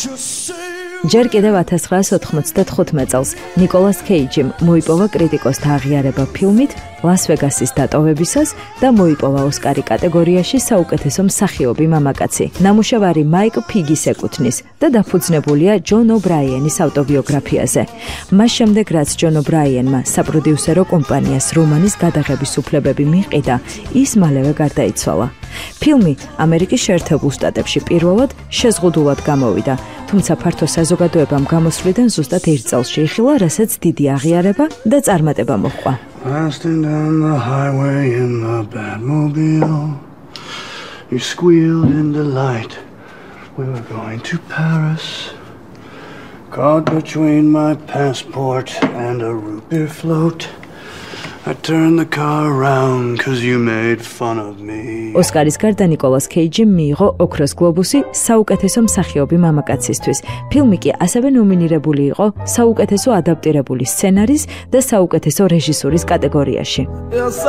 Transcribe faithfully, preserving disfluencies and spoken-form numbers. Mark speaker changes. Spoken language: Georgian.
Speaker 1: ჯერ კიდევ ათას ცხრაასი ოთხმოცდათხუთმეტ წელს ნიკოლას კეიჯიმ მოიპოვა კრიტიკოსთა აღიარება ფილმით ლას ვეგასის დატოვებისას და მოიპოვა ოსკარი კატეგორიაში საუკეთესო მსახიობი მამაკაცი. ნამუშევარი მაიკ ფიგის ეკუთვნის და დაფუძნებულია ჯონ ობრაიენის ავტობიოგრაფიაზე. მას შემდეგ, რაც ჯონ ობრაიენმა საპროდიუსერო კომპანიას რომანის გადაღების უფლებები მიყიდა, ის მალევე გარდაიცვალა. ფილმი ამერიკის შეერთებულ შტატებში პირველად შეზღუდულად გამოვიდა, თუმცა ფართო საზოგადოებამ გამოსვლიდან ზუსტად ერთ წელს შეიხილა, რასაც დიდი აღიარება და წარმატება მოჰყვა.
Speaker 2: Blasting down the highway in the Batmobile, you squealed in delight. We were going to Paris, caught between my passport and a root beer float. I turned the car around cause you made fun of me.
Speaker 1: ოსკარის გარდა ნიკოლას კეიჯიმ მიიღო ოქროს გლობუსი საუკეთესო მსახიობი მამაკაცისთვის. ფილმი კი ასევე ნომინირებული იყო საუკეთესო ადაპტირებული სცენარის და საუკეთესო რეჟისურის კატეგორიაში.